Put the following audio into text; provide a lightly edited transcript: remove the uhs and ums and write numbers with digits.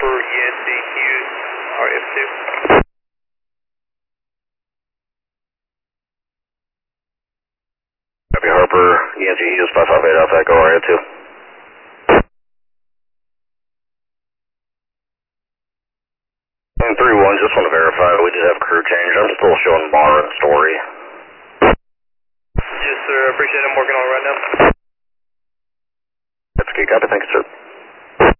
Harper, Yancey, Hughes, RF2. Copy Harper, Yancey, Hughes, 558 Alpha Echo, RF2. And 3-1, just want to verify, we did have crew change. I'm still showing Bar and Story. Yes, sir. I appreciate it. I'm working on it right now. That's okay, copy. Thank you, sir.